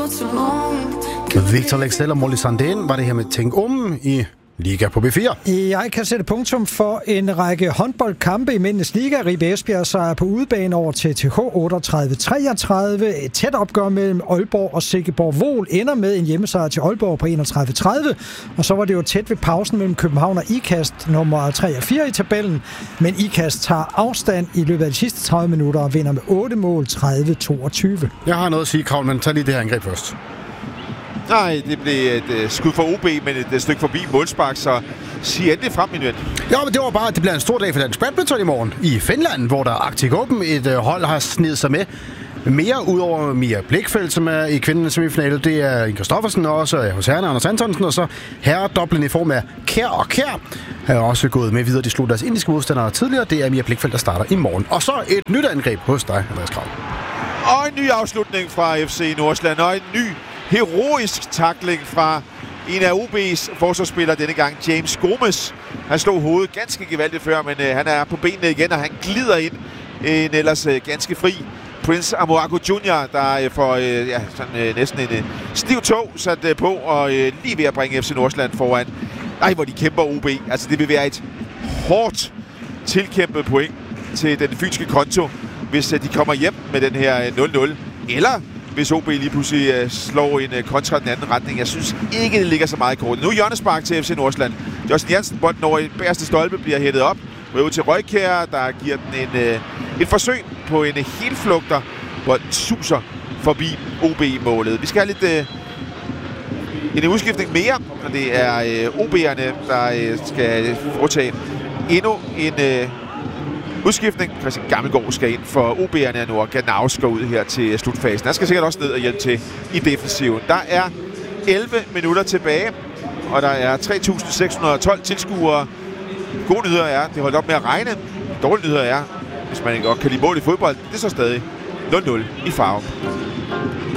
Victor Lexell og Molly Sandén var det her med Tænk om i Liga på B4. Jeg kan sætte punktum for en række håndboldkampe i Mændenes Liga. Ribe Esbjerg sejr på udebane over TTH 38-33. Et tæt opgør mellem Aalborg og Silkeborg Vol ender med en hjemmesejr til Aalborg på 31-30. Og så var det jo tæt ved pausen mellem København og Ikast, nummer 3 og 4 i tabellen. Men Ikast tager afstand i løbet af de sidste 30 minutter og vinder med 8 mål 30-22. Jeg har noget at sige, Kravl, men tag lige det her angreb først. Nej, det blev et skud for OB, men et stykke forbi målspark, så sig endelig frem, min ven. Ja, men det var bare, at det bliver en stor dag for dansk badminton i morgen i Finland, hvor der Arctic Open, et hold har snedet sig med mere ud over Mia Blichfeldt, som er i kvindernes semifinale. Det er Inge Stoffersen også hos herrerne, Anders Antonsen, og så herredoblen i form af Kjær og Kjær er også gået med videre. De slog deres indiske modstandere tidligere. Det er Mia Blichfeldt, der starter i morgen. Og så et nyt angreb hos dig, Andreas Kravl. Og en ny afslutning fra FC Nordsjælland, og en ny heroisk tackling fra en af OB's forsvarsspillere denne gang, James Gomes. Han slog hovedet ganske gevaldigt før, men han er på benene igen, og han glider ind en ellers ganske fri Prince Amoako Jr., der får næsten en stiv tog sat på, og lige ved at bringe FC Nordsjælland foran. Ej, hvor de kæmper OB. Altså, det vil være et hårdt tilkæmpet point til den fynske konto, hvis de kommer hjem med den her 0-0. Eller hvis OB lige pludselig slår en kontra den anden retning. Jeg synes ikke, det ligger så meget i kortet. Nu hjørnespark til FC Nordsjælland. Justin Jensen, bolden over i bagerste stolpe, bliver hættet op. Ud til Røykjær, der giver den et forsøg på en helflugter, hvor den suser forbi OB-målet. Vi skal have lidt en udskiftning mere, og det er OB'erne, der skal foretage endnu en udskiftning. Christian Gammelgaard skal ind for OB'erne nu, og Ganaus går ud her til slutfasen. Han skal sikkert også ned og hjælpe til i defensiven. Der er 11 minutter tilbage, og der er 3.612 tilskuere. Gode nyheder er, det holdt op med at regne. Dårlige nyheder er, hvis man ikke godt kan lide mål i fodbold, det er så stadig 0-0 i farve.